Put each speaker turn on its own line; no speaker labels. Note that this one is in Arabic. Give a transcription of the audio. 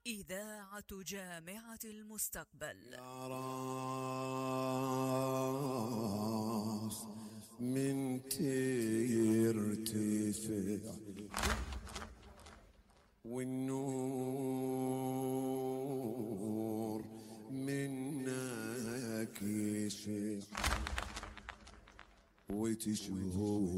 إذاعة جامعة المستقبل.
يا راس من ترتفع والنور منك يشع وتشهو